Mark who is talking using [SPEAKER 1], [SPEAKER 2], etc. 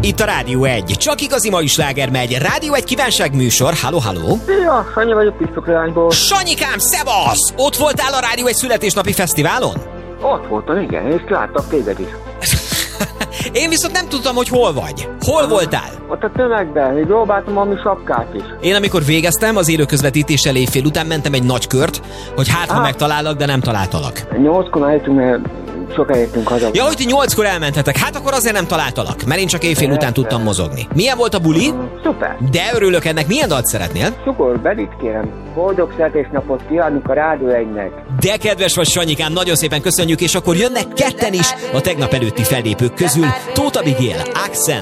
[SPEAKER 1] Itt a Rádió 1. Csak igazi mai sláger megy. Rádió 1 kívánságműsor. Halló.
[SPEAKER 2] Ja, Sanyi vagyok Pisztokrányból.
[SPEAKER 1] Sanyikám, szevasz! Ott voltál a Rádió 1 születésnapi fesztiválon?
[SPEAKER 2] Ott voltam, igen, és láttak téged is.
[SPEAKER 1] Én viszont nem tudtam, hogy hol vagy. Hol voltál?
[SPEAKER 2] Ott a tömegben, még próbáltam valami sapkát is.
[SPEAKER 1] Én amikor végeztem, az élő közvetítéssel éjfél után mentem egy nagy kört, hogy ha megtalállak, de nem találtalak.
[SPEAKER 2] 8-kor eljöttünk, mert sokan értünk haza.
[SPEAKER 1] Ja, hogy ti 8-kor elmentetek, hát akkor azért nem találtalak, mert én csak éjfél után tudtam mozogni. Milyen volt a buli?
[SPEAKER 2] Szuper.
[SPEAKER 1] De örülök ennek, milyen dalt szeretnél?
[SPEAKER 2] Cukor, Bedit kérem. Boldog születésnapot kívánunk a Rádió 1-nek.
[SPEAKER 1] De kedves vagy, Sanyikám, nagyon szépen köszönjük, és akkor jönnek ketten is a tegnap előtti fellépők közül. Tóth Abigail, Accent.